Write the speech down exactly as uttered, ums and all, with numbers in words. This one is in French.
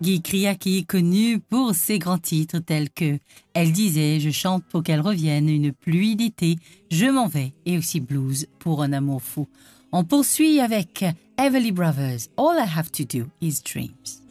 Guy Kriaki est connu pour ses grands titres tels que Elle disait, je chante pour qu'elle revienne, Une pluie d'été, Je m'en vais et aussi Blues pour un amour fou. On poursuit avec Everly Brothers, All I Have to Do is Dreams.